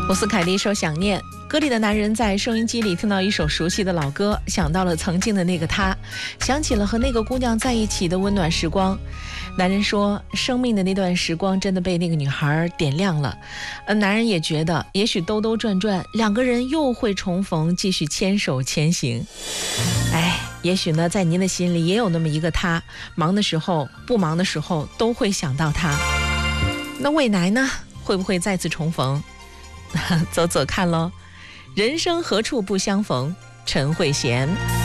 我是凯莉说想念，歌里的男人在收音机里听到一首熟悉的老歌，想到了曾经的那个他，想起了和那个姑娘在一起的温暖时光。男人说，生命的那段时光真的被那个女孩点亮了。男人也觉得，也许兜兜转转，两个人又会重逢，继续牵手前行。也许呢，在您的心里也有那么一个他，忙的时候、不忙的时候都会想到他。那未来呢，会不会再次重逢？走走看咯。人生何处不相逢，陈慧娴。